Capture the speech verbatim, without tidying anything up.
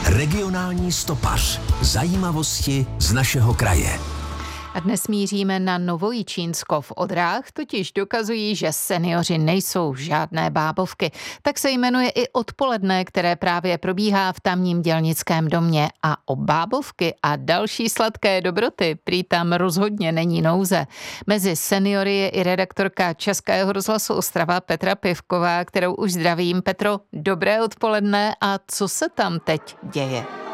Regionální stopař. Zajímavosti z našeho kraje. A dnes míříme na Novojičínsko. V Odrách totiž dokazují, že seniori nejsou žádné bábovky. Tak se jmenuje i odpoledne, které právě probíhá v tamním dělnickém domě. A o bábovky a další sladké dobroty prý tam rozhodně není nouze. Mezi seniory je i redaktorka Českého rozhlasu Ostrava Petra Pivková, kterou už zdravím. Petro, dobré odpoledne a co se tam teď děje?